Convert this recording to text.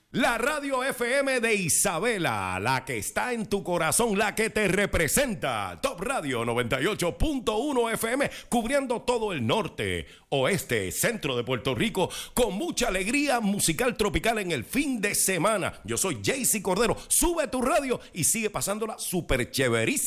La radio FM de Isabela, la que está en tu corazón, la que te representa. Top Radio 98.1 FM, cubriendo todo el norte, oeste, centro de Puerto Rico, con mucha alegría musical tropical en el fin de semana. Yo soy Jaycee Cordero. Sube tu radio y sigue pasándola súper chéverísima.